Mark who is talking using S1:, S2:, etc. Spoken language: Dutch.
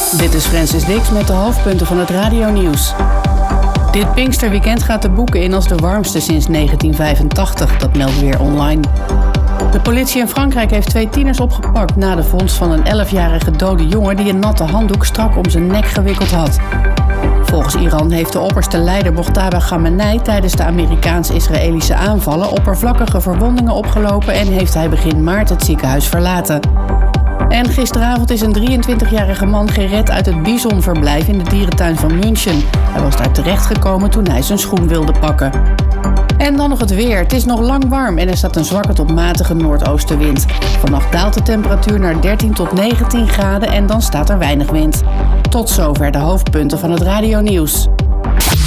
S1: Dit is Francis Dix met de hoofdpunten van het radionieuws. Dit Pinksterweekend gaat de boeken in als de warmste sinds 1985, dat meldt Weer Online. De politie in Frankrijk heeft 2 tieners opgepakt na de vondst van een 11-jarige dode jongen die een natte handdoek strak om zijn nek gewikkeld had. Volgens Iran heeft de opperste leider Mojtaba Khamenei tijdens de Amerikaans-Israëlische aanvallen oppervlakkige verwondingen opgelopen en heeft hij begin maart het ziekenhuis verlaten. En gisteravond is een 23-jarige man gered uit het bisonverblijf in de dierentuin van München. Hij was daar terechtgekomen toen hij zijn schoen wilde pakken. En dan nog het weer. Het is nog lang warm en er staat een zwakke tot matige noordoostenwind. Vannacht daalt de temperatuur naar 13 tot 19 graden en dan staat er weinig wind. Tot zover de hoofdpunten van het radionieuws.